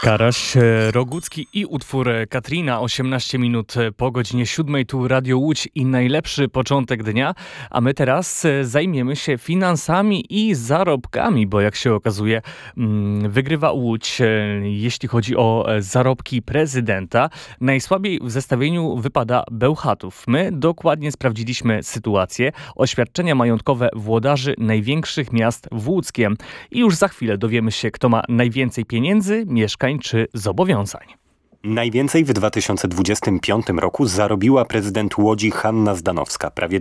Karaś, Rogucki i utwór Katrina, 18 minut po godzinie 7. Tu Radio Łódź i najlepszy początek dnia. A my teraz zajmiemy się finansami i zarobkami, bo jak się okazuje, wygrywa Łódź, jeśli chodzi o zarobki prezydenta. Najsłabiej w zestawieniu wypada Bełchatów. My dokładnie sprawdziliśmy sytuację, oświadczenia majątkowe włodarzy największych miast w Łódzkiem. I już za chwilę dowiemy się, kto ma najwięcej pieniędzy, mieszkań czy zobowiązań. Najwięcej w 2025 roku zarobiła prezydent Łodzi Hanna Zdanowska. Prawie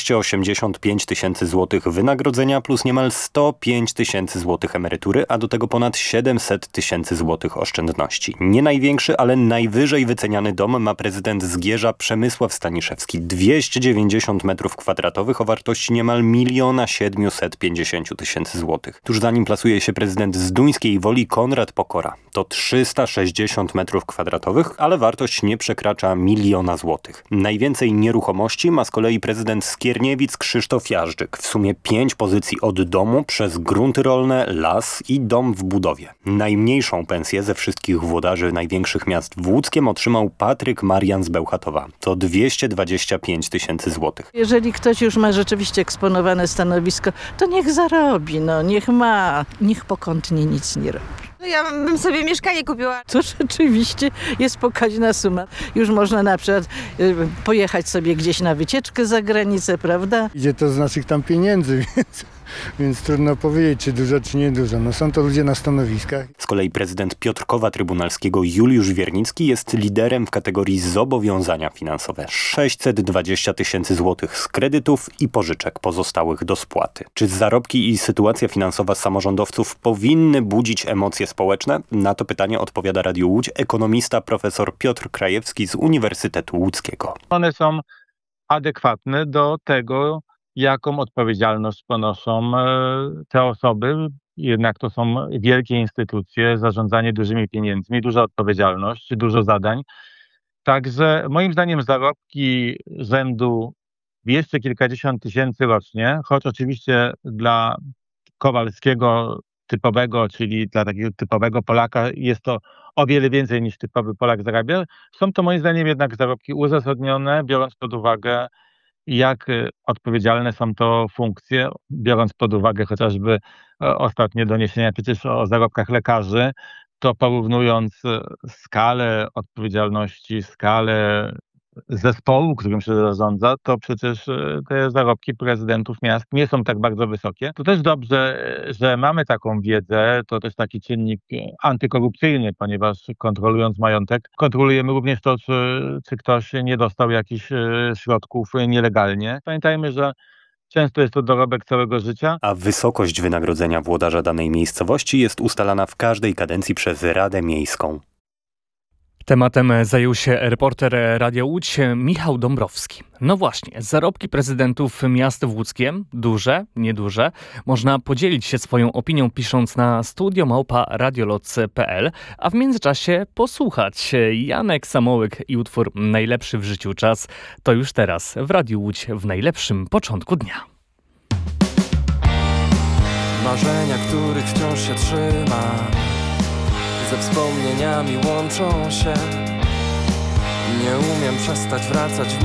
285 tysięcy złotych wynagrodzenia plus niemal 105 tysięcy złotych emerytury, a do tego ponad 700 tysięcy złotych oszczędności. Nie największy, ale najwyżej wyceniany dom ma prezydent Zgierza Przemysław Staniszewski. 290 metrów kwadratowych o wartości niemal 1 750 000 złotych. Tuż za nim plasuje się prezydent Zduńskiej Woli Konrad Pokora. To 360 metrów kwadratowych, ale wartość nie przekracza 1 000 000 złotych. Najwięcej nieruchomości ma z kolei prezydent Skierniewic Krzysztof Jażdżyk. W sumie 5 pozycji od domu przez grunty rolne, las i dom w budowie. Najmniejszą pensję ze wszystkich włodarzy największych miast w Łódzkiem otrzymał Patryk Marian z Bełchatowa. To 225 tysięcy złotych. Jeżeli ktoś już ma rzeczywiście eksponowane stanowisko, to niech zarobi, niech ma, niech pokątnie nic nie robi. Ja bym sobie mieszkanie kupiła. To rzeczywiście jest pokaźna suma. Już można na przykład pojechać sobie gdzieś na wycieczkę za granicę, prawda? Idzie to z naszych tam pieniędzy, więc trudno powiedzieć, czy dużo, czy niedużo. Są to ludzie na stanowiskach. Z kolei prezydent Piotrkowa Trybunalskiego Juliusz Wiernicki jest liderem w kategorii zobowiązania finansowe. 620 tysięcy złotych z kredytów i pożyczek pozostałych do spłaty. Czy zarobki i sytuacja finansowa samorządowców powinny budzić emocje społeczne? Na to pytanie odpowiada Radio Łódź ekonomista profesor Piotr Krajewski z Uniwersytetu Łódzkiego. One są adekwatne do tego, jaką odpowiedzialność ponoszą te osoby. Jednak to są wielkie instytucje, zarządzanie dużymi pieniędzmi, duża odpowiedzialność, dużo zadań. Także moim zdaniem zarobki rzędu 200 kilkadziesiąt tysięcy rocznie, choć oczywiście dla Kowalskiego typowego, czyli dla takiego typowego Polaka jest to o wiele więcej niż typowy Polak zarabia. Są to moim zdaniem jednak zarobki uzasadnione, biorąc pod uwagę, jak odpowiedzialne są to funkcje, biorąc pod uwagę chociażby ostatnie doniesienia przecież o zarobkach lekarzy, to porównując skalę odpowiedzialności, skalę zespołu, którym się zarządza, to przecież te zarobki prezydentów miast nie są tak bardzo wysokie. To też dobrze, że mamy taką wiedzę, to też taki czynnik antykorupcyjny, ponieważ kontrolując majątek, kontrolujemy również to, czy ktoś nie dostał jakichś środków nielegalnie. Pamiętajmy, że często jest to dorobek całego życia. A wysokość wynagrodzenia włodarza danej miejscowości jest ustalana w każdej kadencji przez Radę Miejską. Tematem zajął się reporter Radia Łódź Michał Dąbrowski. No właśnie, zarobki prezydentów miast w Łódzkiem, duże, nieduże, można podzielić się swoją opinią pisząc na studio@radioloc.pl, a w międzyczasie posłuchać. Janek Samołyk i utwór Najlepszy w życiu czas to już teraz w Radiu Łódź w najlepszym początku dnia. Marzenia, których wciąż się trzyma, ze wspomnieniami łączą się. Nie umiem przestać wracać w